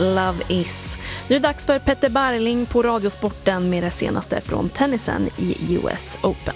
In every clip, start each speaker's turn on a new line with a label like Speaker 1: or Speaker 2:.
Speaker 1: Love Is. Nu är det dags för Petter Barling på Radiosporten med det senaste från tennisen i US Open.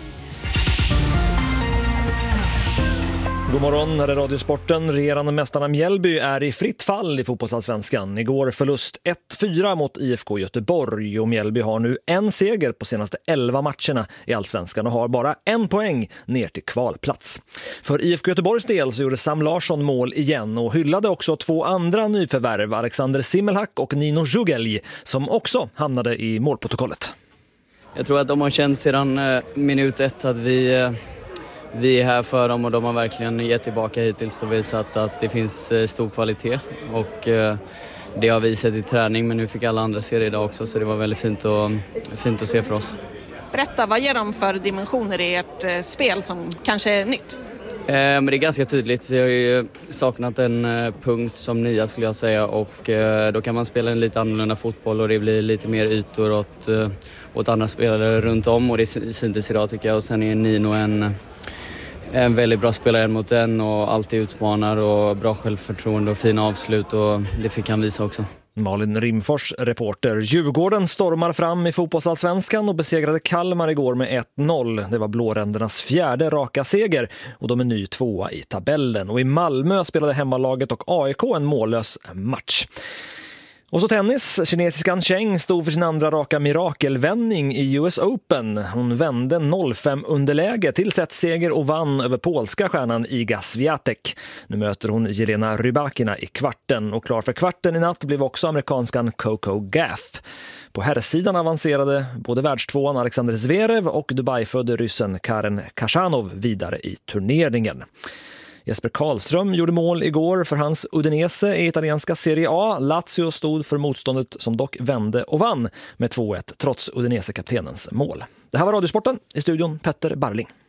Speaker 2: God morgon, här är Radiosporten. Regerande mästarna Mjällby är i fritt fall i fotbollsallsvenskan. Igår förlust 1-4 mot IFK Göteborg och Mjällby har nu en seger på senaste 11 matcherna i allsvenskan och har bara en poäng ner till kvalplats. För IFK Göteborgs del så gjorde Sam Larsson mål igen och hyllade också två andra nyförvärv, Alexander Simmelhack och Nino Jugelj, som också hamnade i målprotokollet.
Speaker 3: Jag tror att de har känt sedan minut 1 att vi är här för dem och de har verkligen gett tillbaka hittills och visat att det finns stor kvalitet. Och det har vi sett i träning, men nu fick alla andra se det idag också, så det var väldigt fint att se för oss.
Speaker 4: Berätta, vad ger de för dimensioner i ert spel som kanske är nytt?
Speaker 3: Men det är ganska tydligt. Vi har ju saknat en punkt som nia skulle jag säga, och då kan man spela en lite annorlunda fotboll och det blir lite mer ytor åt andra spelare runt om, och det syntes idag tycker jag. Och sen är Nino en väldigt bra spelare mot en och alltid utmanar och bra självförtroende och fina avslut, och det fick han visa också.
Speaker 2: Malin Rimfors, reporter. Djurgården stormar fram i fotbollsallsvenskan och besegrade Kalmar igår med 1-0. Det var blårändernas fjärde raka seger och de är ny tvåa i tabellen. Och i Malmö spelade hemmalaget och AIK en mållös match. Och så tennis. Kinesiskan Cheng stod för sin andra raka mirakelvändning i US Open. Hon vände 0-5 underläge till setseger och vann över polska stjärnan Iga Swiatek. Nu möter hon Jelena Rybakina i kvarten, och klar för kvarten i natt blev också amerikanskan Coco Gauff. På herrsidan avancerade både världstvåan Alexander Zverev och Dubai-födde ryssen Karen Khachanov vidare i turneringen. Jesper Karlström gjorde mål igår för hans Udinese i italienska Serie A. Lazio stod för motståndet som dock vände och vann med 2-1 trots Udinese-kaptenens mål. Det här var Radiosporten, i studion Petter Barling.